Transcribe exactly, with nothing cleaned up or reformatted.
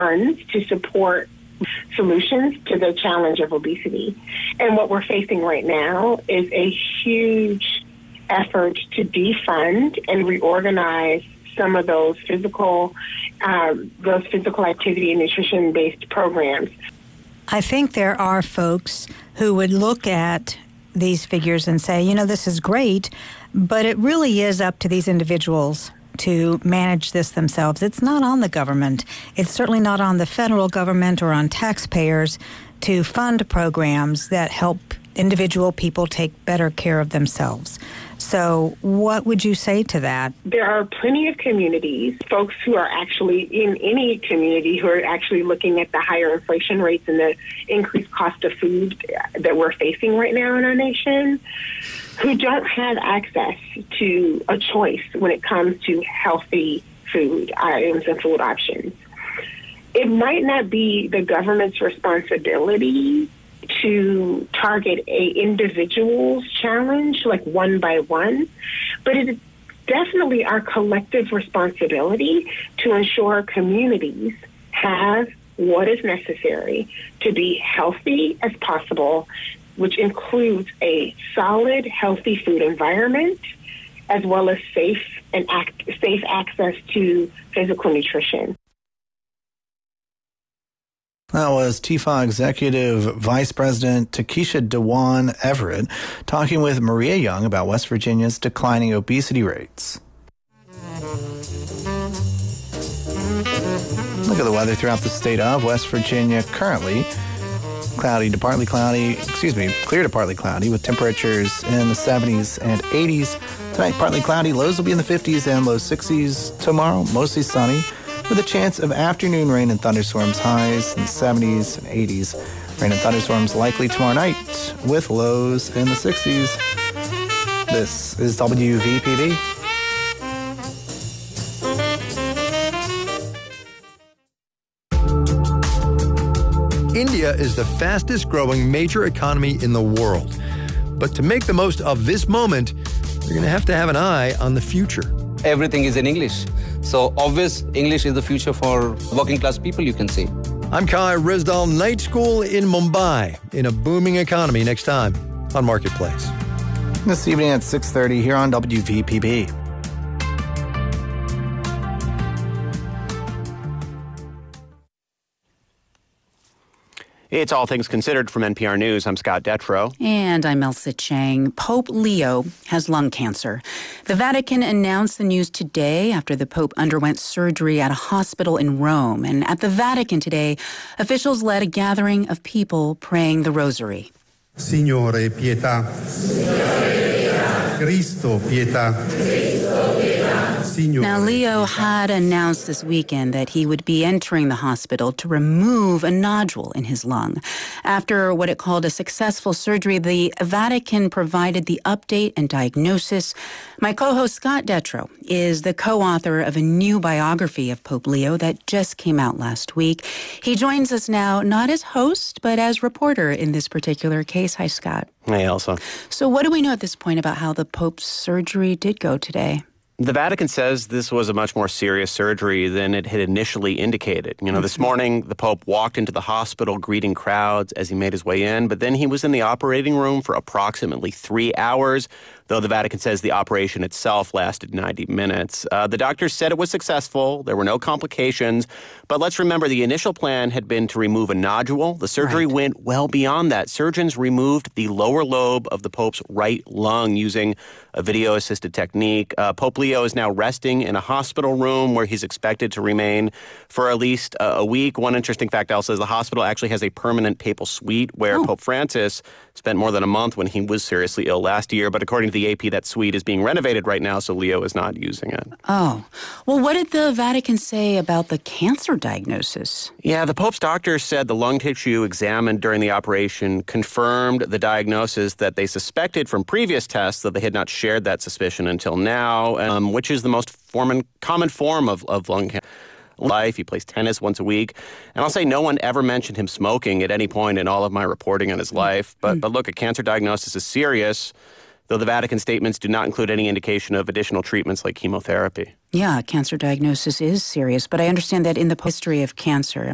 funds to support solutions to the challenge of obesity. And what we're facing right now is a huge effort to defund and reorganize some of those physical, um, those physical activity and nutrition-based programs. I think there are folks who would look at these figures and say, you know, this is great, but it really is up to these individuals to manage this themselves. It's not on the government. It's certainly not on the federal government or on taxpayers to fund programs that help individual people take better care of themselves. So what would you say to that? There are plenty of communities, folks who are actually in any community who are actually looking at the higher inflation rates and the increased cost of food that we're facing right now in our nation, who don't have access to a choice when it comes to healthy food items and food options. It might not be the government's responsibility to target a individual's challenge, like one by one, but it is definitely our collective responsibility to ensure communities have what is necessary to be healthy as possible, which includes a solid, healthy food environment, as well as safe and act, safe access to physical nutrition. That was T F A Executive Vice President Takesha Dewan Everett talking with Maria Young about West Virginia's declining obesity rates. Look at the weather throughout the state of West Virginia currently. Cloudy to partly cloudy, excuse me, clear to partly cloudy with temperatures in the seventies and eighties. Tonight, partly cloudy, lows will be in the fifties and low sixties. Tomorrow, mostly sunny, with a chance of afternoon rain and thunderstorms, highs in the seventies and eighties. Rain and thunderstorms likely tomorrow night with lows in the sixties. This is W V P D. India is the fastest growing major economy in the world. But to make the most of this moment, you're going to have to have an eye on the future. Everything is in English. So obvious English is the future for working class people, you can say. I'm Kai Rizdal, night school in Mumbai, in a booming economy, next time on Marketplace. This evening at six thirty here on W V P B. It's All Things Considered from N P R News. I'm Scott Detrow. And I'm Elsa Chang. Pope Leo has lung cancer. The Vatican announced the news today after the Pope underwent surgery at a hospital in Rome. And at the Vatican today, officials led a gathering of people praying the rosary. Signore, pietà. Cristo, pietà. Cristo, pietà. Signore. Now, Leo had announced this weekend that he would be entering the hospital to remove a nodule in his lung. After what it called a successful surgery, the Vatican provided the update and diagnosis. My co-host Scott Detrow is the co-author of a new biography of Pope Leo that just came out last week. He joins us now not as host, but as reporter in this particular case. Hi, Scott. Hey, Elsa. So what do we know at this point about how the Pope's surgery did go today? The Vatican says this was a much more serious surgery than it had initially indicated. You know, this morning, the Pope walked into the hospital greeting crowds as he made his way in, but then he was in the operating room for approximately three hours, though the Vatican says the operation itself lasted ninety minutes. Uh, the doctors said it was successful. There were no complications. But let's remember, the initial plan had been to remove a nodule. The surgery right. went well beyond that. Surgeons removed the lower lobe of the Pope's right lung using a video-assisted technique. Uh, Pope Leo is now resting in a hospital room where he's expected to remain for at least uh, a week. One interesting fact, Elsa, is the hospital actually has a permanent papal suite where oh. Pope Francis spent more than a month when he was seriously ill last year. But according to the A P, that suite is being renovated right now, so Leo is not using it. Oh. Well, what did the Vatican say about the cancer diagnosis? Yeah, the Pope's doctors said the lung tissue examined during the operation confirmed the diagnosis that they suspected from previous tests, that they had not shared that suspicion until now, um, which is the most form- common form of, of lung cancer. Life. He plays tennis once a week. And I'll say no one ever mentioned him smoking at any point in all of my reporting on his life. But, but look, a cancer diagnosis is serious, though the Vatican statements do not include any indication of additional treatments like chemotherapy. Yeah, cancer diagnosis is serious, but I understand that in the history of cancer,